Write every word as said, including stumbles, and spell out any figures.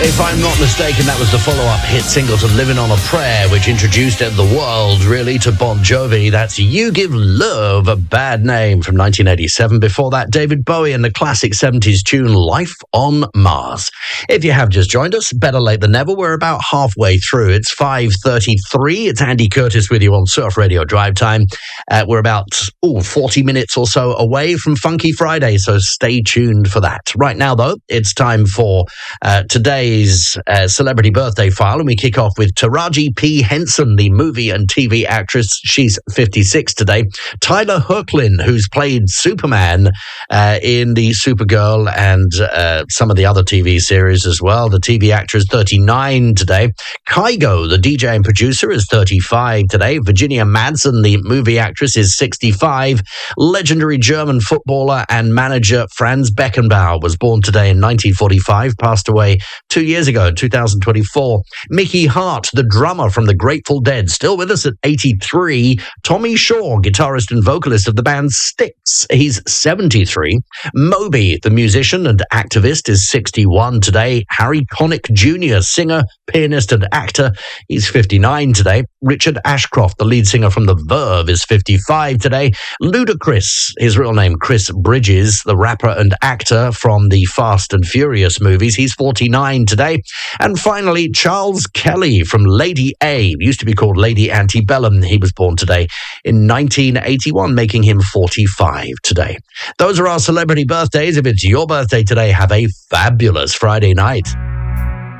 If I'm not mistaken, that was the follow-up hit single to Living on a Prayer, which introduced the world, really, to Bon Jovi. That's You Give Love a Bad Name from nineteen eighty-seven. Before that, David Bowie and the classic seventies tune Life on Mars. If you have just joined us, better late than never. We're about halfway through. It's five thirty-three. It's Andy Curtis with you on Surf Radio Drive Time. Uh, we're about ooh, forty minutes or so away from Funky Friday, so stay tuned for that. Right now, though, it's time for uh, today's uh, celebrity birthday file, and we kick off with Taraji P. Henson, the movie and T V actress. She's fifty-six today. Tyler Hoechlin, who's played Superman uh, in the Supergirl and uh, some of the other T V series as well. The T V actress, thirty-nine today. Kygo, the D J and producer, is thirty-five today. Virginia Madsen, the movie actress, is sixty-five. Legendary German footballer and manager Franz Beckenbauer was born today in nineteen forty-five, passed away two years ago in two thousand twenty-four. Mickey Hart, the drummer from the Grateful Dead, still with us at eighty-three. Tommy Shaw, guitarist and vocalist of the band Styx, he's seventy-three. Moby, the musician and activist, is sixty-one today. Harry Connick Junior, singer, pianist and actor, he's fifty-nine today. Richard Ashcroft, the lead singer from The Verve, is fifty-five today. Ludacris, his real name Chris Bridges, the rapper and actor from the Fast and Furious movies, he's forty-nine today. And finally, Charles Kelly from Lady A, used to be called Lady Antebellum. He was born today in nineteen eighty-one, making him forty-five today. Those are our celebrity birthdays. If it's your birthday today, have a fabulous Friday night.